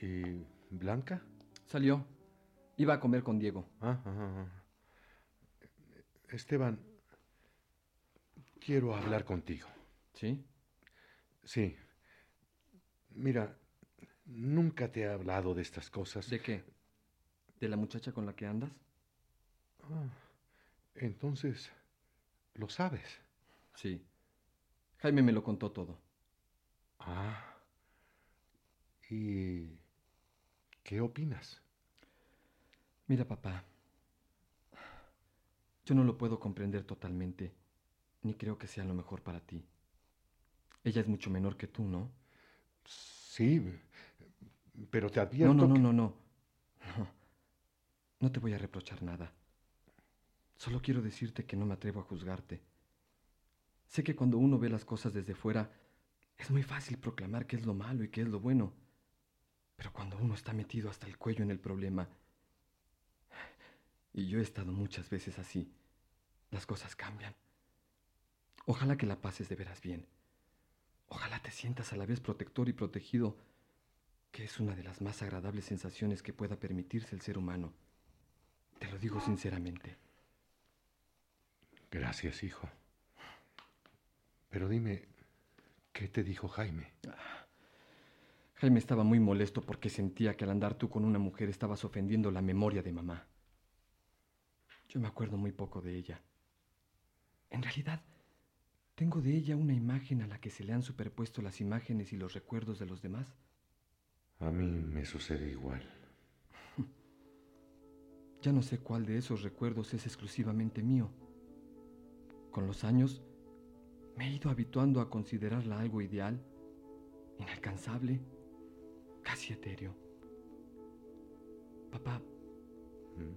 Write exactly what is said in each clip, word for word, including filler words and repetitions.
¿Y Blanca? Salió. Iba a comer con Diego. Ah, ah, ah. Esteban, quiero hablar contigo. ¿Sí? Sí. Mira, nunca te he hablado de estas cosas. ¿De qué? ¿De la muchacha con la que andas? Ah, entonces, ¿lo sabes? Sí. Jaime me lo contó todo. Ah. ¿Y qué opinas? Mira, papá, yo no lo puedo comprender totalmente, ni creo que sea lo mejor para ti. Ella es mucho menor que tú, ¿no? Sí, pero te No, no, advierto no, que... no, no. No, no te voy a reprochar nada. Solo quiero decirte que no me atrevo a juzgarte. Sé que cuando uno ve las cosas desde fuera, es muy fácil proclamar qué es lo malo y qué es lo bueno. Pero cuando uno está metido hasta el cuello en el problema, y yo he estado muchas veces así, las cosas cambian. Ojalá que la pases de veras bien. Ojalá te sientas a la vez protector y protegido, que es una de las más agradables sensaciones que pueda permitirse el ser humano. Te lo digo sinceramente. Gracias, hijo. Pero dime, ¿qué te dijo Jaime? Jaime estaba muy molesto porque sentía que al andar tú con una mujer estabas ofendiendo la memoria de mamá. Yo me acuerdo muy poco de ella. En realidad, tengo de ella una imagen a la que se le han superpuesto las imágenes y los recuerdos de los demás. A mí me sucede igual. Ya no sé cuál de esos recuerdos es exclusivamente mío. Con los años, me he ido habituando a considerarla algo ideal, inalcanzable, casi etéreo. Papá, ¿Mm?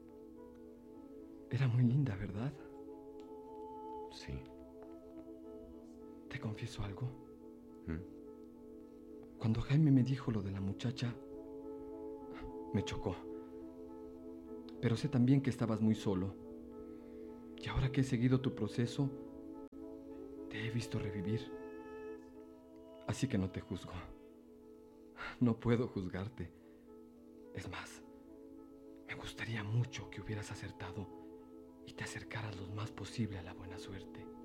era muy linda, ¿verdad? Sí. ¿Te confieso algo? ¿Mm? Cuando Jaime me dijo lo de la muchacha, me chocó. Pero sé también que estabas muy solo. Y ahora que he seguido tu proceso, te he visto revivir. Así que no te juzgo. No puedo juzgarte. Es más, me gustaría mucho que hubieras acertado y te acercaras lo más posible a la buena suerte.